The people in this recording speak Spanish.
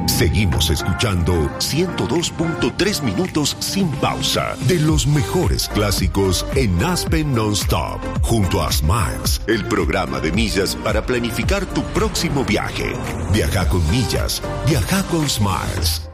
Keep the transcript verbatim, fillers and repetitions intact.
Seguimos escuchando ciento dos punto tres minutos sin pausa de los mejores clásicos en Aspen Non-Stop, junto a Smiles, el programa de millas para planificar tu próximo viaje. Viaja con millas, viaja con Smiles.